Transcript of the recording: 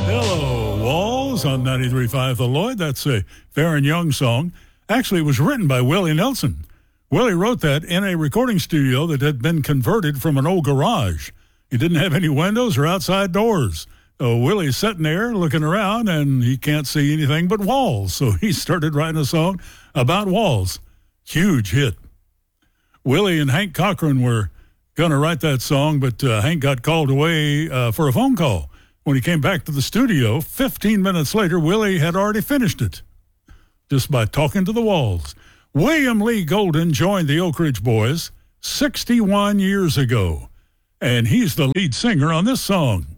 Hello, Walls on 93.5 The Lloyd. That's a Farron Young song. Actually, it was written by Willie Nelson. Willie wrote that in a recording studio that had been converted from an old garage. It didn't have any windows or outside doors. So Willie's sitting there looking around, and he can't see anything but walls. So he started writing a song about walls. Huge hit. Willie and Hank Cochran were going to write that song, but Hank got called away for a phone call. When he came back to the studio, 15 minutes later, Willie had already finished it just by talking to the walls. William Lee Golden joined the Oak Ridge Boys 61 years ago, and he's the lead singer on this song.